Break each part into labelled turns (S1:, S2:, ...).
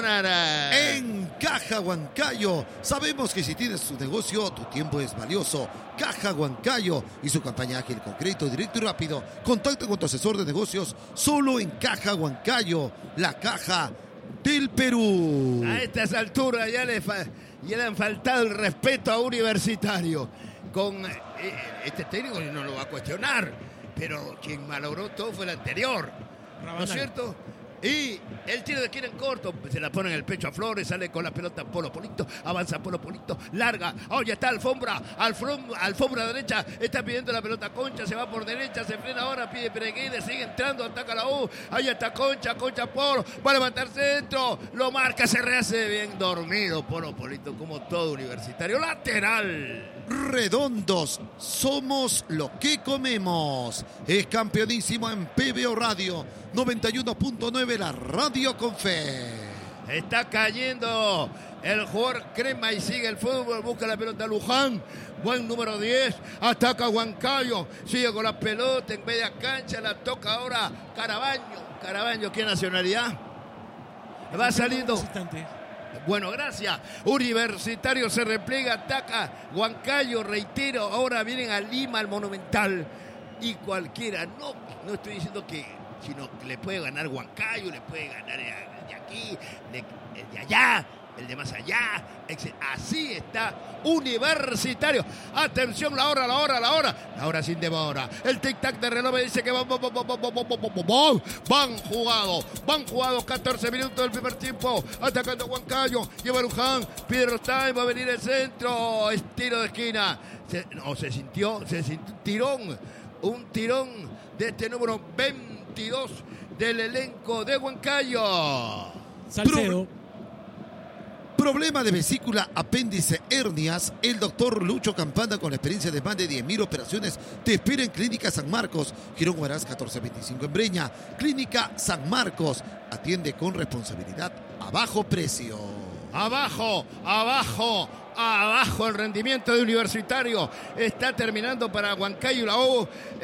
S1: ganar.
S2: En Caja Huancayo, sabemos que si tienes tu negocio, tu tiempo es valioso. Caja Huancayo y su campaña ágil con crédito directo y rápido. Contacta con tu asesor de negocios solo en Caja Huancayo, la caja del Perú.
S1: A estas alturas ya le han faltado el respeto a Universitario. Con este técnico no lo va a cuestionar, pero quien malogró todo fue el anterior, ¿no es cierto? Y el tiro de esquina en corto, se la pone en el pecho a Flores, sale con la pelota Polo Polito, avanza Polo Polito, larga, ya está alfombra derecha, está pidiendo la pelota Concha, se va por derecha, se frena ahora, pide Pereguine, sigue entrando, ataca la U, ahí está Concha Polo, va a levantar centro, lo marca, se rehace bien dormido Polo Polito, como todo Universitario, lateral.
S2: Redondos, somos lo que comemos. Es campeonísimo en PBO Radio 91.9, la radio con fe.
S1: Está cayendo el jugador Crema y sigue el fútbol, busca la pelota Luján, buen número 10, ataca Huancayo, sigue con la pelota en media cancha, la toca ahora Carabaño, ¿qué nacionalidad? Va saliendo. Bueno, gracias. Universitario se repliega, ataca Huancayo, reitero, ahora vienen a Lima, al Monumental. Y cualquiera, no estoy diciendo que, sino que le puede ganar Huancayo, le puede ganar el de aquí, el de allá, el de más allá. Así está Universitario. Atención, la hora sin demora. El tic-tac de reloj me dice que van jugados 14 minutos del primer tiempo. Atacando Huancayo, lleva Luján, pide Rostán, va a venir el centro, estilo de esquina. Se sintió un tirón de este número 22 del elenco de Huancayo.
S3: Salcedo.
S2: Problema de vesícula, apéndice, hernias. El doctor Lucho Campana, con la experiencia de más de 10.000 operaciones, te espera en Clínica San Marcos, Girón Huaraz 1425 en Breña. Clínica San Marcos, atiende con responsabilidad a bajo precio.
S1: Abajo el rendimiento de Universitario. Está terminando para Huancayo y la U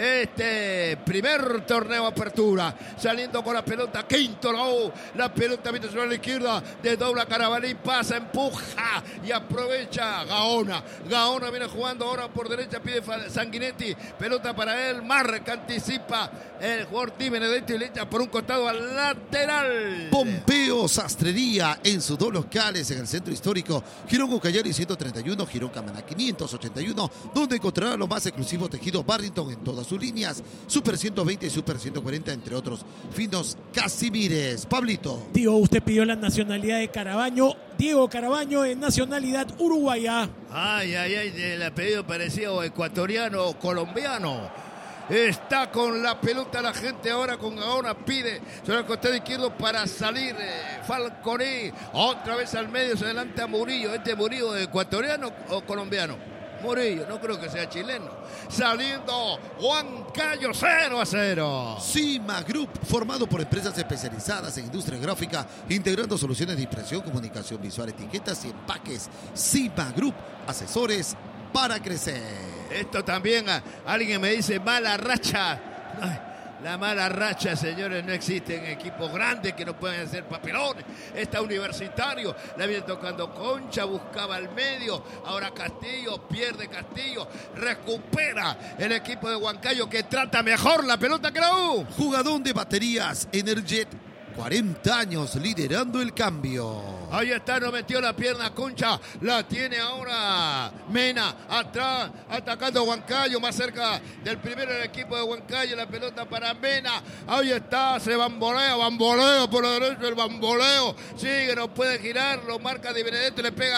S1: este primer torneo apertura. Saliendo con la pelota, quinto la U. La pelota viene sobre la izquierda, desdobla Carabalí, pasa, empuja y aprovecha Gaona. Gaona viene jugando ahora por derecha, pide Sanguinetti. Pelota para él, marca, anticipa el jugador Di Benedetto y le echa por un costado al lateral.
S2: Pompeo Sastrería en sus dos locales en el centro histórico Girón Ucayali 131, Girón Camaná 581, donde encontrará lo más exclusivo tejido Barrington en todas sus líneas, Super 120 y Super 140, entre otros finos Casimires. Pablito.
S3: Tío, usted pidió la nacionalidad de Carabaño. Diego Carabaño en nacionalidad uruguaya.
S1: Ay, el apellido parecido ecuatoriano o colombiano. Está con la pelota la gente ahora con Gaona, pide sobre el costado izquierdo para salir Falconi, otra vez al medio, se adelanta Murillo. Murillo ecuatoriano o colombiano? Murillo, no creo que sea chileno. Saliendo Huancayo 0-0.
S2: Cima Group, formado por empresas especializadas en industria gráfica, integrando soluciones de impresión, comunicación visual, etiquetas y empaques. Cima Group, asesores para crecer.
S1: Esto también, alguien me dice mala racha. Ay, la mala racha, señores, no existe en equipos grandes que no pueden hacer papelones. Está Universitario, la viene tocando Concha, buscaba al medio. Ahora Castillo, pierde Castillo, recupera el equipo de Huancayo que trata mejor la pelota que la U.
S2: Jugador de baterías Energet, 40 años liderando el cambio.
S1: Ahí está, no metió la pierna Concha, la tiene ahora Mena, atrás, atacando a Huancayo, más cerca del primero del equipo de Huancayo, la pelota para Mena, ahí está, se bambolea por la derecha, el bamboleo, sigue, no puede girar, lo marca Di Benedetto, le pega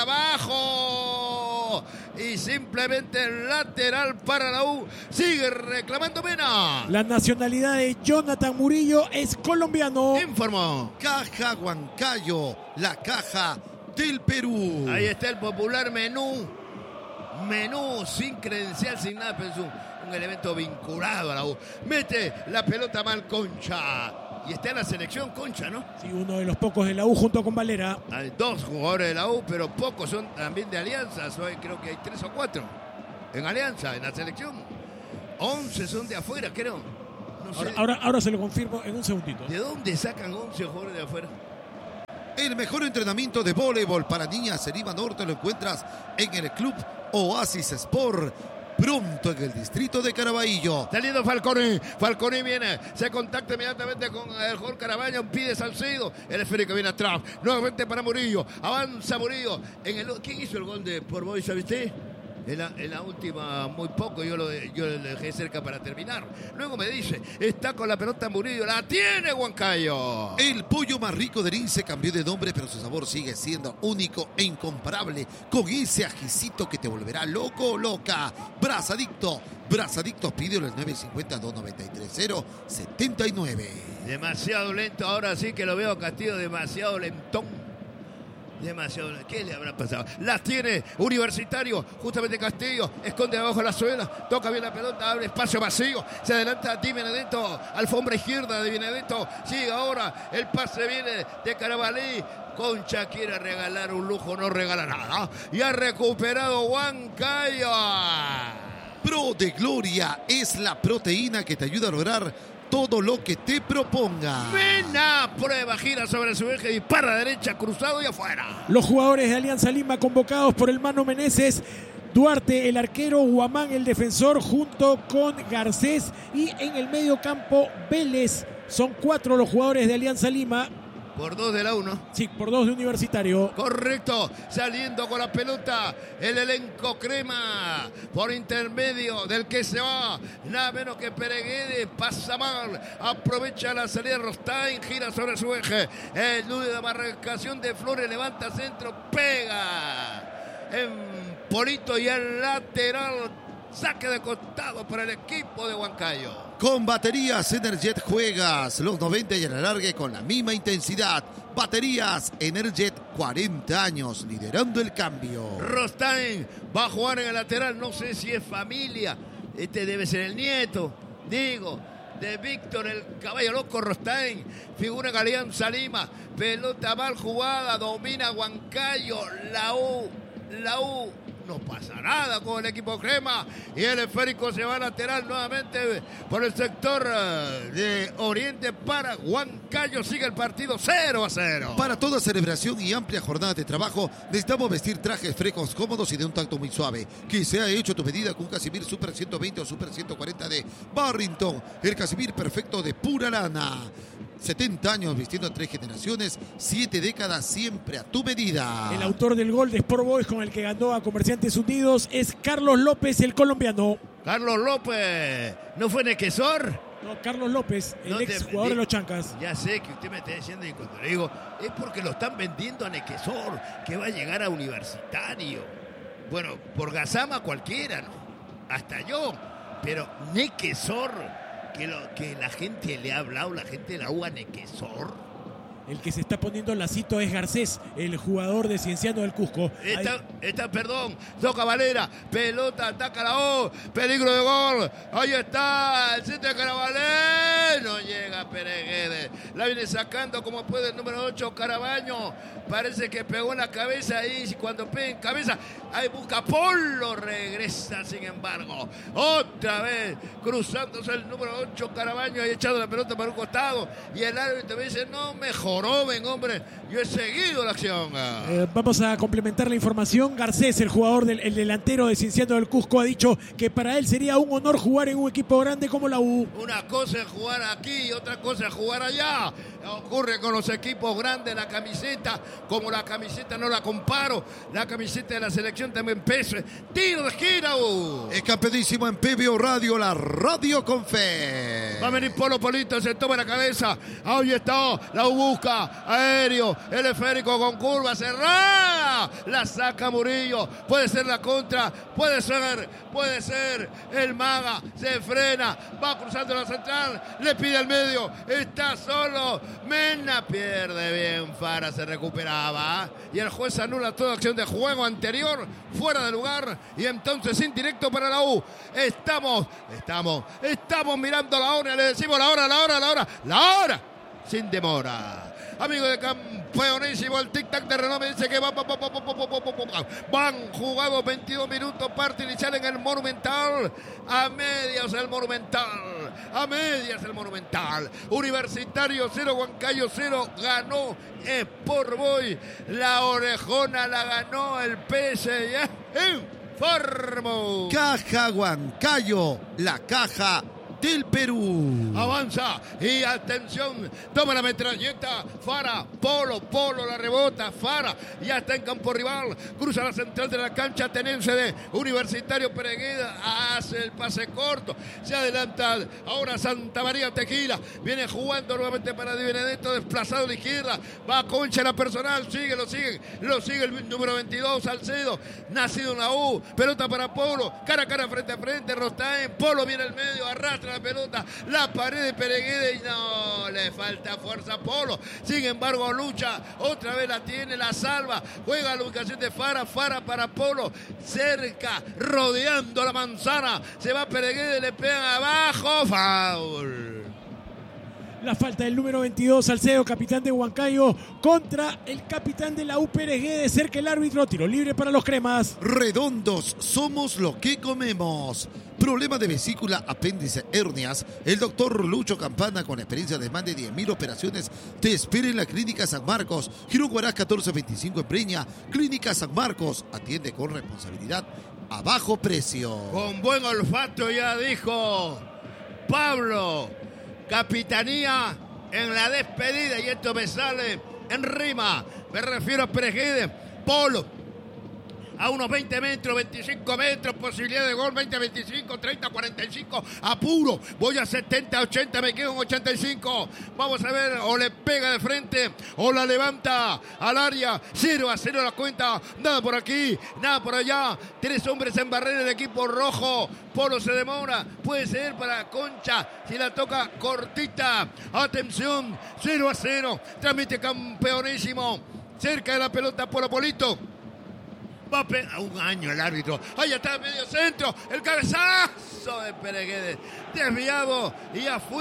S1: abajo, y simplemente el lateral para la U, sigue reclamando Mena.
S3: La nacionalidad de Jonathan Murillo es colombiano.
S1: Informó
S2: Caja Huancayo, la caja del Perú.
S1: Ahí está el popular menú sin credencial, sin nada, pero es un elemento vinculado a la U. Mete la pelota mal Concha. Y está en la selección Concha, ¿no?
S3: Sí, uno de los pocos de la U junto con Valera.
S1: Hay dos jugadores de la U, pero pocos son también de Alianza. Creo que hay 3 o 4 en Alianza, en la selección. 11 son de afuera, creo. No sé.
S3: Ahora se lo confirmo en un segundito.
S1: ¿De dónde sacan 11 jugadores de afuera?
S2: El mejor entrenamiento de voleibol para niñas en Lima Norte lo encuentras en el Club Oasis Sport, pronto en el distrito de Caraballo.
S1: Saliendo Falconi. Falconi viene. Se contacta inmediatamente con el jugador Carabaño. Pide Salcedo. El esférico viene atrás. Nuevamente para Murillo. Avanza Murillo. ¿Quién hizo el gol de por Boy, sabe usted? En la última, muy poco, yo lo dejé cerca para terminar. Luego me dice, está con la pelota Murillo, la tiene Huancayo.
S2: El pollo más rico de Lince cambió de nombre, pero su sabor sigue siendo único e incomparable, con ese ajicito que te volverá loco o loca. Brasadicto. Brasadictos, pídelo el 950-293-079.
S1: Demasiado lento, ahora sí que lo veo a Castillo, demasiado lentón. Demasiado. ¿Qué le habrá pasado? Las tiene Universitario. Justamente Castillo. Esconde abajo la suela. Toca bien la pelota. Abre espacio vacío. Se adelanta Di Benedetto. Alfombra izquierda de Benedetto. Sigue ahora. El pase viene de Carabalí. Concha quiere regalar un lujo. No regala nada. Y ha recuperado Huancayo.
S2: Pro de Gloria es la proteína que te ayuda a lograr todo lo que te proponga.
S1: Mena, prueba, gira sobre su eje, dispara a derecha, cruzado y afuera.
S3: Los jugadores de Alianza Lima convocados por el Mano Meneses. Duarte, el arquero, Guamán, el defensor, junto con Garcés. Y en el medio campo, Vélez. Son 4 los jugadores de Alianza Lima.
S1: Por 2 de la 1.
S3: Sí, por 2 de Universitario.
S1: Correcto. Saliendo con la pelota el elenco crema. Por intermedio del que se va. Nada menos que Pereguede. Pasa mal. Aprovecha la salida de Rostain. Gira sobre su eje. El nudo de marcación de Flores. Levanta centro. Pega. En Polito y el lateral. Saque de costado para el equipo de Huancayo.
S2: Con baterías Energet juegas los 90 y el alargue con la misma intensidad. Baterías Energet, 40 años liderando el cambio.
S1: Rostain va a jugar en el lateral. No sé si es familia. Este debe ser el nieto, digo, de Víctor el caballo loco Rostain. Figura en Alianza Lima. Pelota mal jugada. Domina Huancayo. La U. No pasa nada con el equipo crema. Y el esférico se va a lateral nuevamente por el sector de Oriente para Huancayo. Sigue el partido 0-0.
S2: Para toda celebración y amplia jornada de trabajo, necesitamos vestir trajes frescos, cómodos y de un tacto muy suave. Que se ha hecho tu medida con Casimir Super 120 o Super 140 de Barrington. El Casimir perfecto de pura lana. 70 años vistiendo a 3 generaciones, 7 décadas siempre a tu medida.
S3: El autor del gol de Sport Boys con el que ganó a Comerciantes Unidos es Carlos López, el colombiano.
S1: Carlos López, ¿no fue Nequesor?
S3: No, Carlos López, el ex jugador de los Chancas.
S1: Ya sé que usted me está diciendo y cuando le digo es porque lo están vendiendo a Nequesor, que va a llegar a Universitario. Bueno, por Gazama cualquiera, ¿no? Hasta yo, pero Nequesor. Que la gente le ha hablado, la gente de la UA Nequesor.
S3: El que se está poniendo lacito es Garcés, el jugador de Cienciano del Cusco.
S1: Perdón, toca Valera, pelota, ataca la O, peligro de gol. Ahí está, el centro de Carabalé. No llega Pereguede. La viene sacando como puede el número 8, Carabaño. Parece que pegó en la cabeza y cuando pega en cabeza, ahí busca Polo, regresa sin embargo. Otra vez, cruzándose el número 8, Carabaño, y echando la pelota para un costado. Y el árbitro me dice, no mejor. Joven, hombre, yo he seguido la acción.
S3: Vamos a complementar la información. Garcés, el jugador el delantero de Cienciano del Cusco, ha dicho que para él sería un honor jugar en un equipo grande como la U.
S1: Una cosa es jugar aquí y otra cosa es jugar allá. Ocurre con los equipos grandes, la camiseta, como la camiseta no la comparo, la camiseta de la selección también pesa. Tiro de esquina.
S2: Es campeonísimo en PBO Radio, la radio con fe.
S1: Va a venir Polito, se toma la cabeza. Ahí está, la U busca. Aéreo, el esférico con curva cerrada, la saca Murillo, puede ser la contra, puede ser el Maga, se frena, va cruzando la central, le pide al medio, está solo, Mena pierde bien, Fara se recuperaba y el juez anula toda acción de juego anterior, fuera de lugar y entonces indirecto para la U. Estamos mirando la hora, le decimos la hora, sin demora. Amigo de campeonísimo, el tic-tac de Renault me dice que van jugados 22 minutos, parte inicial en el Monumental, a medias el Monumental, a medias el Monumental. Universitario 0, Huancayo 0, ganó Sport Boys. La orejona la ganó el PSG. Informo.
S2: Caja Huancayo, la caja del Perú.
S1: Avanza y atención, toma la metralleta, Fara, Polo la rebota, Fara, ya está en campo rival, cruza la central de la cancha, tenense de Universitario Peregueda, hace el pase corto, se adelanta ahora Santa María Tequila, viene jugando nuevamente para Di Benedetto, desplazado a la izquierda, va a Concha la personal, lo sigue el número 22, Salcedo, nacido en la U, pelota para Polo, cara a cara, frente a frente, Rostaen, Polo viene al medio, arrastra la pelota, la pared de Peregueda y no, le falta fuerza a Polo, sin embargo lucha, otra vez la tiene, la salva, juega la ubicación de Fara para Polo, cerca, rodeando la manzana, se va Peregueda y le pegan abajo, foul.
S3: La falta del número 22, Salcedo, capitán de Huancayo, contra el capitán de la UPRG. De cerca el árbitro, tiro libre para los cremas.
S2: Redondos, somos lo que comemos. Problema de vesícula, apéndice, hernias. El doctor Lucho Campana, con experiencia de más de 10.000 operaciones, te espera en la Clínica San Marcos. Girón Guarás 1425 en Breña. Clínica San Marcos, atiende con responsabilidad a bajo precio.
S1: Con buen olfato, ya dijo Pablo. Capitanía en la despedida, y esto me sale en rima. Me refiero a Pereguede, Polo. A unos 20 metros, 25 metros, posibilidad de gol, 20, 25, 30, 45, apuro, voy a 70, 80, me quedo en 85, vamos a ver, o le pega de frente, o la levanta al área, 0-0 la cuenta, nada por aquí, nada por allá, 3 hombres en barrera del equipo rojo, Polo se demora, puede ser para Concha, si la toca cortita, atención, 0-0, transmite campeonísimo, cerca de la pelota Polito. Va a pegar un año el árbitro. Ahí está el medio centro. El cabezazo de Pereguede. Desviado y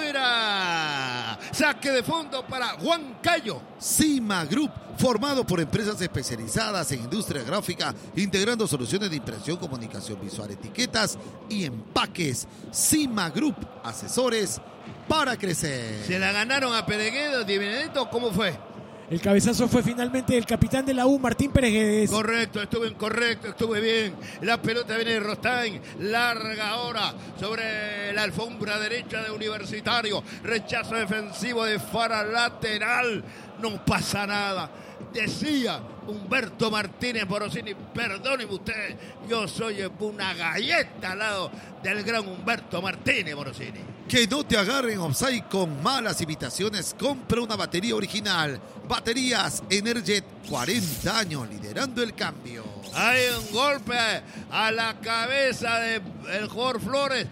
S1: afuera. Saque de fondo para Huancayo.
S2: Cima Group, formado por empresas especializadas en industria gráfica, integrando soluciones de impresión, comunicación visual, etiquetas y empaques. Cima Group, asesores para crecer.
S1: ¿Se la ganaron a Pereguede, Di Benedetto? ¿Cómo fue?
S3: El cabezazo fue finalmente del capitán de la U, Martín Pereguedes.
S1: Correcto, estuve bien. La pelota viene de Rostaing, larga ahora sobre la alfombra derecha de Universitario. Rechazo defensivo de Fara, lateral. No pasa nada. Decía Humberto Martínez Morosini, perdóneme usted, yo soy una galleta al lado del gran Humberto Martínez Morosini.
S2: Que no te agarren offside con malas imitaciones. Compra una batería original. Baterías Energet, 40 años liderando el cambio.
S1: Hay un golpe a la cabeza del jugador Flores.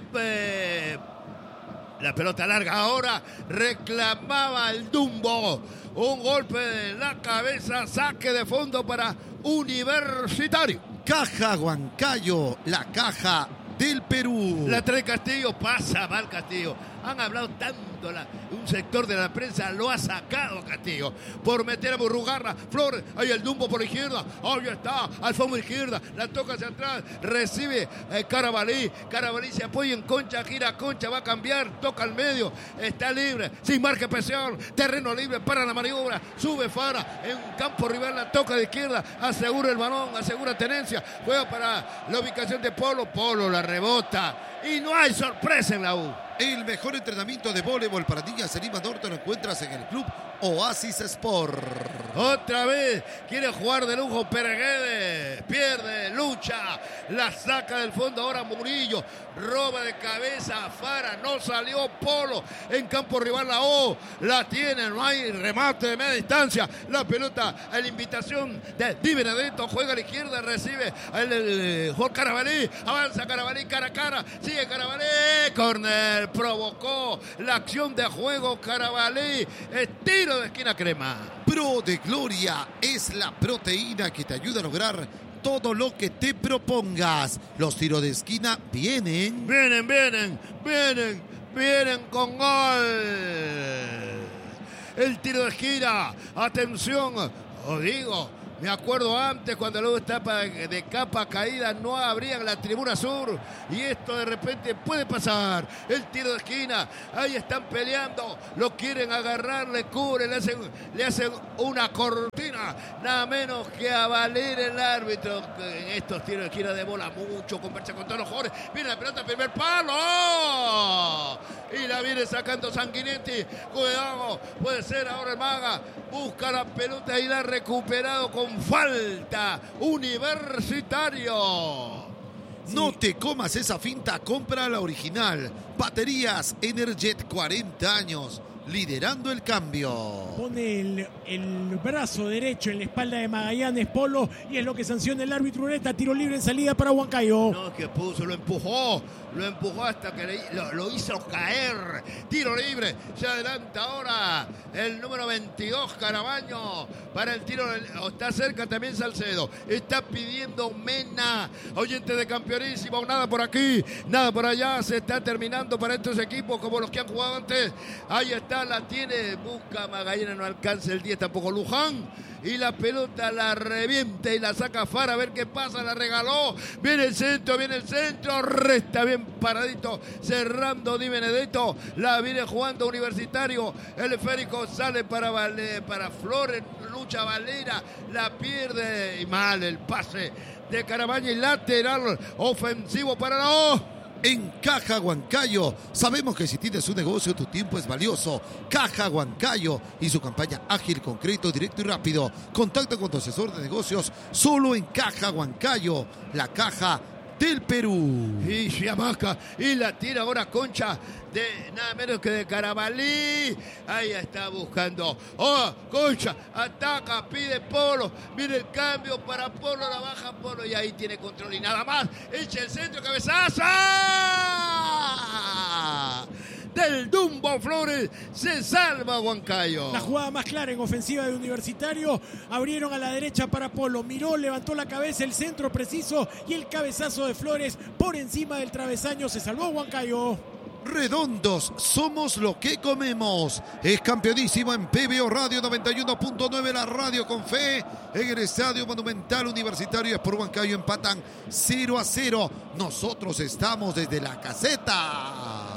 S1: La pelota larga ahora reclamaba el Dumbo. Un golpe de la cabeza, saque de fondo para Universitario.
S2: Caja Huancayo, la caja del Perú.
S1: La trae Castillo, pasa mal Castillo. Han hablado tanto, un sector de la prensa lo ha sacado Castillo por meter a Burrugarra. Flores, ahí el Dumbo por la izquierda, ahí está, al fondo izquierda, la toca hacia atrás, recibe Carabalí se apoya en Concha, gira Concha, va a cambiar, toca al medio, está libre, sin marca especial, terreno libre para la maniobra, sube Fara, en campo rival la toca de izquierda, asegura el balón, asegura tenencia, juega para la ubicación de Polo la rebota y no hay sorpresa en la U.
S2: El mejor entrenamiento de voleibol para niñas en Lima Norte lo encuentras en el club Oasis Sport.
S1: Otra vez quiere jugar de lujo Pereguede, pierde, lucha, la saca del fondo ahora Murillo, roba de cabeza a Fara, no salió Polo, en campo rival la O, la tiene, no hay remate de media distancia, la pelota a la invitación de Di Benedetto, juega a la izquierda, recibe el jugador Carabalí, avanza Carabalí cara a cara, sigue Carabalí, córner, provocó la acción de juego Carabalí, tiro de esquina crema.
S2: Pro de Gloria es la proteína que te ayuda a lograr todo lo que te propongas. Los tiros de esquina vienen
S1: con gol. El tiro de esquina, atención, os digo, Me acuerdo antes cuando luego estaba de capa caída, no abrían la tribuna sur y esto de repente puede pasar. El tiro de esquina, ahí están peleando, lo quieren agarrar, le cubren, le hacen una cortina, nada menos que a valer el árbitro. En estos tiros de esquina de bola mucho, conversa con todos los jugadores. Viene la pelota, primer palo. Y la viene sacando Sanguinetti. Cuidado, puede ser ahora el Maga. Busca la pelota y la ha recuperado con falta. Universitario.
S2: Sí. No te comas esa finta, compra la original. Baterías Energet, 40 años, liderando el cambio.
S3: Pone el brazo derecho en la espalda de Magallanes Polo y es lo que sanciona el árbitro Ureta. Tiro libre en salida para Huancayo.
S1: No, que puso, lo empujó hasta que lo hizo caer. Tiro libre, se adelanta ahora el número 22 Carabaño para el tiro. Está cerca también Salcedo, está pidiendo Mena. Oyente de Campeonísimo, nada por aquí, nada por allá. Se está terminando para estos equipos como los que han jugado antes. Ahí está, la tiene, busca Magallanes, no alcanza el 10 tampoco Luján. Y la pelota la revienta y la saca Fara, a ver qué pasa, la regaló. Viene el centro, resta bien paradito, cerrando Di Benedetto. La viene jugando Universitario. El esférico sale para Flores, lucha Valera, la pierde y mal el pase de Carabaña y lateral ofensivo para la
S2: En Caja Huancayo, sabemos que si tienes un negocio, tu tiempo es valioso. Caja Huancayo y su campaña ágil, concreto, directo y rápido. Contacta con tu asesor de negocios solo en Caja Huancayo, la caja del Perú.
S1: Y se amaca y la tira ahora Concha de nada menos que de Carabalí. Ahí está buscando. Oh, Concha ataca, pide Polo. Viene el cambio para Polo, la baja Polo y ahí tiene control y nada más. Echa el centro, cabezazo del Dumbo Flores, se salva Huancayo.
S3: La jugada más clara en ofensiva de Universitario. Abrieron a la derecha para Polo, miró, levantó la cabeza, el centro preciso y el cabezazo de Flores por encima del travesaño. Se salvó Huancayo.
S2: Redondos, somos lo que comemos. Es campeonísimo en PBO Radio 91.9, la radio con fe. En el Estadio Monumental Universitario por Huancayo empatan 0-0. Nosotros estamos desde la caseta.